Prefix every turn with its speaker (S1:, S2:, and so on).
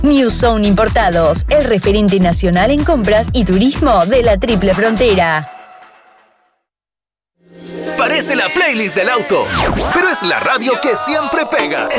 S1: New Zone Importados, el referente nacional en compras y turismo de la Triple Frontera.
S2: Parece la playlist del auto, pero es la radio que siempre pega.